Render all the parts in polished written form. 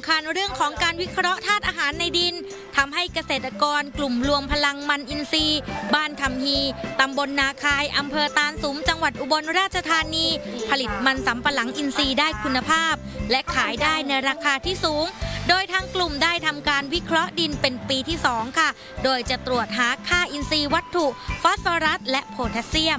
ำคัญเรื่องของการวิเคราะห์ธาตุอาหารในดินทำให้เกษตรกรกลุ่มรวมพลังมันอินทรีย์บ้านคำฮีตำบลนาคายอำเภอตาลสุมจังหวัดอุบลราชธานีผลิตมันสำปะหลังอินทรีย์ได้คุณภาพและขายได้ในราคาที่สูงโดยทางกลุ่มได้ทำการวิเคราะห์ดินเป็นปีที่2ค่ะโดยจะตรวจหาค่าอินทรีย์วัตถุฟอสฟอรัสและโพแทสเซียม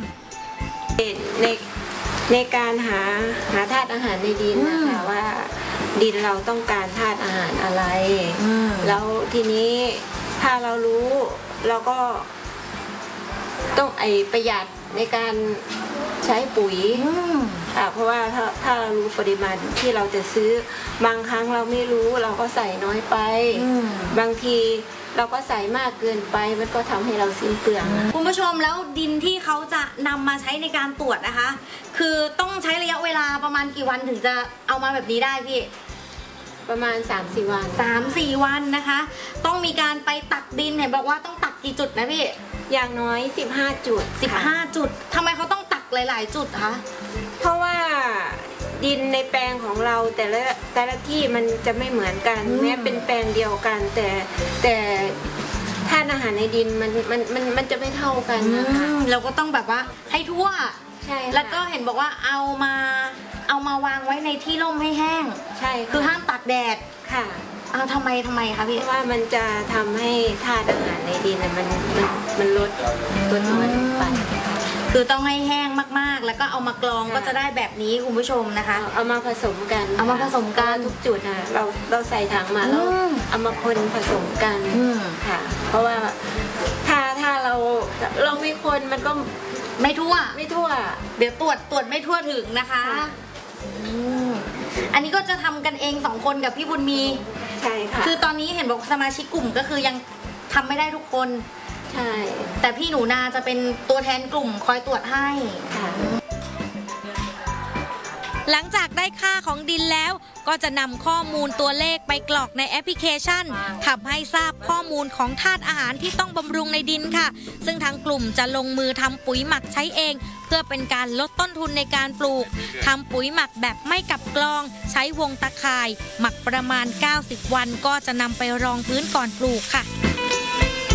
ในการหาธาตุอาหารในดินนะคะว่าดินเราต้องการธาตุอาหารอะไรแล้วทีนี้ถ้าเรารู้เราก็ต้องประหยัดในการใช้ปุ๋ยค่ะเพราะว่าถ้าเรารู้ปริมาณที่เราจะซื้อบางครั้งเราไม่รู้เราก็ใส่น้อยไปบางทีเราก็ใส่มากเกินไปมันก็ทำให้เราสิ้นเปลืองคุณผู้ชมแล้วดินที่เขาจะนำมาใช้ในการตรวจนะคะคือต้องใช้ระยะเวลาประมาณกี่วันถึงจะเอามาแบบนี้ได้พี่ประมาณ 3-4 วัน 3-4 วันนะคะต้องมีการไปตักดินเห็นบอกว่าต้องตักกี่จุดนะพี่อย่างน้อย15 จุด 15 จุดทำไมเขาต้องตักหลายๆจุดคะเพราะว่าดินในแปลงของเราแต่ละที่มันจะไม่เหมือนกันแม้เป็นแปลงเดียวกันแต่ธาตุอาหารในดินมันจะไม่เท่ากันนะคะเราก็ต้องแบบว่าให้ทั่วใช่แล้วก็เห็นบอกว่าเอามาวางไว้ในที่ร่มให้แห้งใช่คือห้ามตากแดดค่ะทำไมคะพี่ว่ามันจะทำให้ธาตุอาหารในดินมันลดตัวน้อยลงไปคือต้องให้แห้งมากๆแล้วก็เอามากรองก็จะได้แบบนี้คุณผู้ชมนะคะเอามาผสมกันทุกจุดนะเราใส่ถังมาแล้วเอามาคนผสมกันค่ะเพราะว่าถ้าเราไม่คนมันก็ไม่ทั่วเดี๋ยวตรวจไม่ทั่วถึงนะคะอันนี้ก็จะทำกันเอง2 คนกับพี่บุญมีใช่ค่ะคือตอนนี้เห็นบอกสมาชิกกลุ่มก็คือยังทำไม่ได้ทุกคนใช่แต่พี่หนูนาจะเป็นตัวแทนกลุ่มคอยตรวจให้หลังจากได้ค่าของดินแล้วก็จะนำข้อมูลตัวเลขไปกรอกในแอปพลิเคชันทำให้ทราบข้อมูลของธาตุอาหารที่ต้องบำรุงในดินค่ะซึ่งทางกลุ่มจะลงมือทำปุ๋ยหมักใช้เองเพื่อเป็นการลดต้นทุนในการปลูกทำปุ๋ยหมักแบบไม่กับกลองใช้วงตะข่ายหมักประมาณ90 วันก็จะนำไปรองพื้นก่อนปลูกค่ะ